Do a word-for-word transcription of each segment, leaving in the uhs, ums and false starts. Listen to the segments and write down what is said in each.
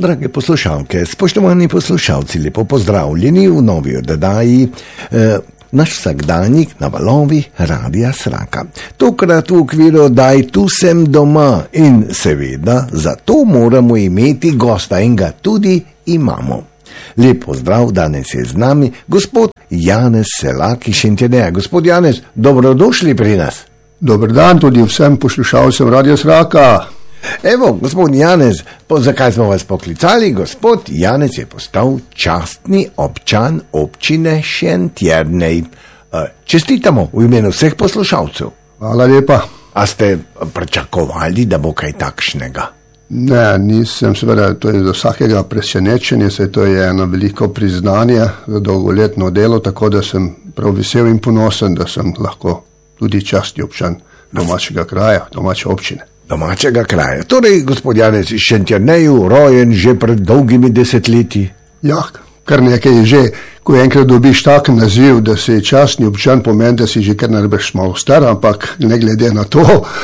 Drage poslušalke, spoštovani poslušalci, lepo pozdravljeni v novi oddaji, eh, naš vsakdanjik na valovih Radia Sraka. Tokrat v okviru oddaji Tu sem doma in seveda zato moramo imeti gosta in ga tudi imamo. Lep pozdrav, danes je z nami gospod Janez Selak iz Šentjerneja. Gospod Janez, dobrodošli pri nas. Dober dan tudi vsem poslušalcem Radia Sraka. Evo, gospod Janez, po, zakaj smo vas poklicali? Gospod Janez je postal častni občan občine Šentjernej. Čestitamo v imenu vseh poslušalcev. Hvala lepa. A ste pričakovali, da bo kaj takšnega? Ne, nisem, seveda, to je za vsakega presenečenje, saj to je eno veliko priznanje za dolgoletno delo, tako da sem prav vesel in ponosen, da sem lahko tudi častni občan domačega kraja, domače občine. Domačega kraja. Torej, gospod Janez iz Šentjerneju, rojen že pred dolgimi desetletji. Ja, kar nekaj je že, ko enkrat dobiš tak naziv, da si častni občan, pomeni, da si že kar najbrž malo star, ampak ne glede na to,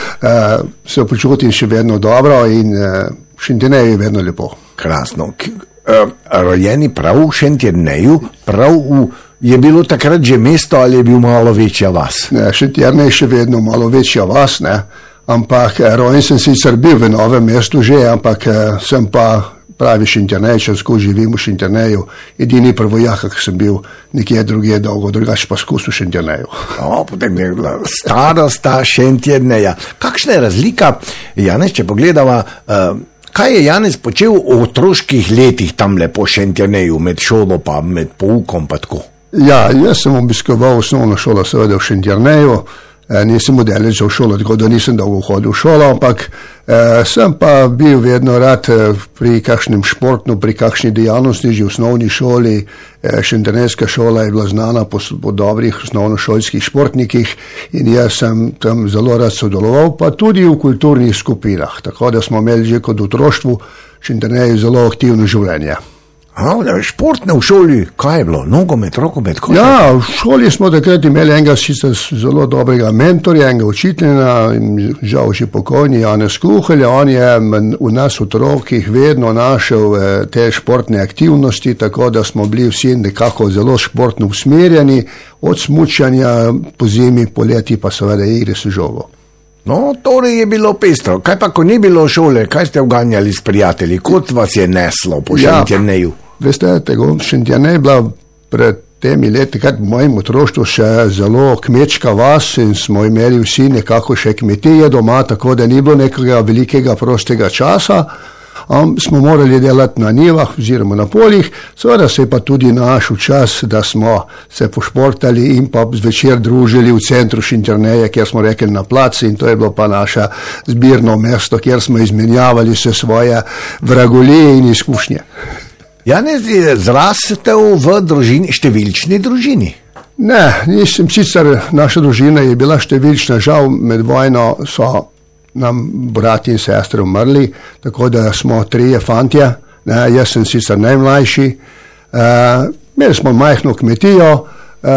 uh, se počutim še vedno dobro in uh, Šentjernej je vedno lepo. Krasno. K, uh, rojeni prav v Šentjerneju, prav v, je bilo takrat že mesto ali je bil malo večja vas? Ne, Šentjernej je še vedno malo večja vas, ne. Ampak rojen sem sicer bil v Novem mestu že, ampak sem pa pravi Šentjernejčansko, živim v Šentjerneju. Edini prvojak, ki sem bil nekje drugje dolgo, drugače pa skusil v Šentjerneju. O, potem je bila starosta Šentjerneja. Kakšna je razlika, Janez, če pogledava, uh, kaj je Janez počel v otroških letih tam lepo v Šentjerneju, med šolo pa med poukom pa tako? Ja, jaz sem obiskoval osnovno šolo seveda v Šentjerneju. E, nisem udeležil v šolo, tako da nisem dolgo hodil v šolo, ampak e, sem pa bil vedno rad e, pri kakšnem športnu, pri kakšni dejavnosti, že v osnovni šoli. E, Šentjernejska šola je bila znana po, po dobrih osnovnošolskih športnikih in jaz sem tam zelo rad sodeloval, pa tudi v kulturnih skupinah, tako da smo imeli že kot v otroštvu Šentjerneju zelo aktivno življenje. A, športne v šoli, kaj je bilo? Nogomet, rokomet? Ja, v šoli smo takrat imeli enega sicer zelo dobrega mentorja, enega učitelja, žal že pokojni, Janez Kuhelj. On je v nas otrokih vedno našel te športne aktivnosti, tako da smo bili vsi nekako zelo športno usmerjeni, od smučanja po zimi, poleti pa seveda igre s žogo. No, torej je bilo pestro. Kaj pa, ko ni bilo šole, kaj ste uganjali s prijatelji? Kot vas je neslo po ja. Šentjerneju? Veste, tego Šentjernej je bila pred temi leti, kad v mojem otroštvu še zelo kmečka vas in smo imeli vsi nekako še kmetije doma, tako da ni bilo nekega velikega prostega časa. Um, smo morali delati na njivah oziroma na poljih, seveda se je pa tudi našel čas, da smo se pošportali in pa zvečer družili v centru Šentjerneja, kjer smo rekli na plac, in to je bilo pa naše zbirno mesto, kjer smo izmenjavali se svoje vragolije in izkušnje. Janez je zrastel v družini, številčni družini? Ne, nisem sicer, naša družina je bila številčna, žal med vojno so nam brati in sestre umrli, tako da smo trije fantje, ne, jaz sem sicer najmlajši, e, imeli smo majhno kmetijo e,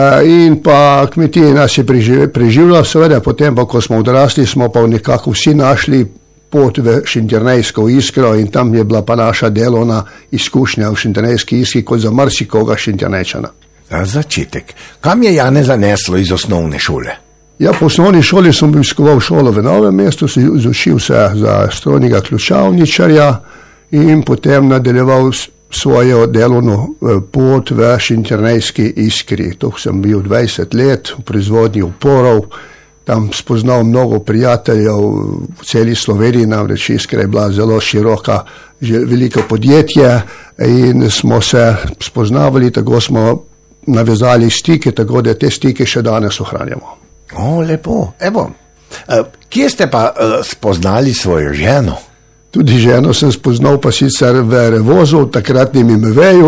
in pa kmetije nas je preživljala, seveda potem pa, ko smo odrasli, smo pa nekako vsi našli pot v Šentjernejsko Iskro in tam je bila pa naša delovna izkušnja v Šentjernejski Iskri kot za marsikoga Šentjernejčana. Za začetek, kam je Janez zaneslo iz osnovne šole? Ja, po osnovni šoli sem obiskoval šolo v Novem mestu, se izučil se za strojnega ključavničarja in potem nadaljeval svojo delovno pot v Šentjernejski Iskri. Tu sem bil dvajset let v proizvodnji oporov. Tam spoznal mnogo prijateljev v celi Sloveniji, namreč Iskra je bila zelo široka, že veliko podjetje in smo se spoznavali, tako smo navezali stike, tako da te stike še danes ohranjamo. O, lepo. Evo, kje ste pa spoznali svojo ženo? Tudi ženo sem spoznal pa sicer v Revozu, takratnem Imeveju,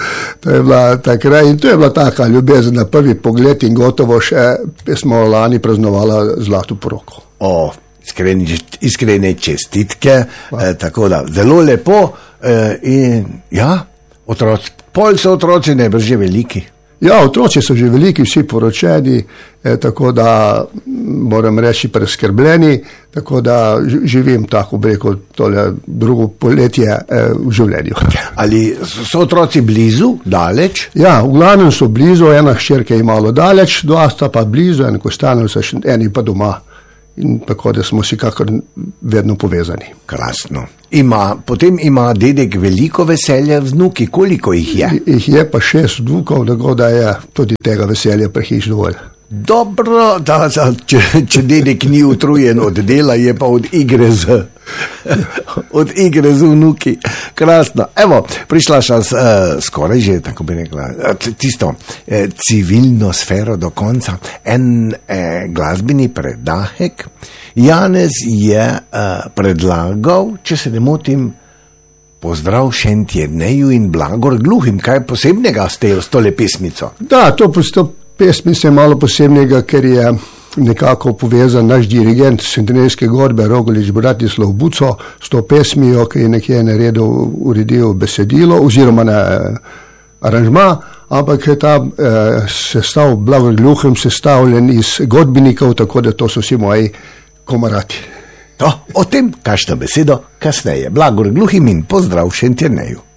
to je bila takrat in to je bila taka ljubezen na prvi pogled in gotovo še smo lani praznovala zlato poroko. O, iskrene, iskrene čestitke, eh, tako da zelo lepo eh, in ja, otroci, pol so otroci najbrž že veliki. Ja, otroci so že veliki, vsi poročeni, eh, tako da moram reči preskrbljeni, tako da živim tako, bi rekel, tole drugo poletje eh, v življenju. Ali so otroci blizu, daleč? Ja, v glavnem so blizu, ena hčerka je malo daleč, dva sta pa blizu, en kostanov se še eni pa doma. In tako da smo si kakor vedno povezani. Krasno. Ima, potem ima dedek veliko veselja vnuki, koliko jih je? Jih je pa šest vnukov, tako da je tudi tega veselja prehiš dovolj. Dobro, da, da, če, če dedek ni utrujen od dela, je pa od igre z, od igre z vnuki. Krasno. Evo, prišla ša uh, skoraj že, tako bi rekla, tisto uh, civilno sfero do konca. En uh, glasbeni predahek. Janez je uh, predlagal, če se ne motim, pozdrav Šentjerneju in Blagor Gluhim. Kaj posebnega ste s tole pesmico? Da, to postop. Pesmi se malo posebnega, ker je nekako povezan naš dirigent Šentjernejske godbe Rogolič Bratislav Buco s to pesmijo, ki je nekje naredil, uredil besedilo oziroma ne aranžma, ampak je ta eh, sestav Blagor Gluhim sestavljen iz godbenikov, tako da to so vsi moji komarati. To, o tem, kakšno besedo kasneje. Blagor Gluhim in pozdrav Šentjerneju.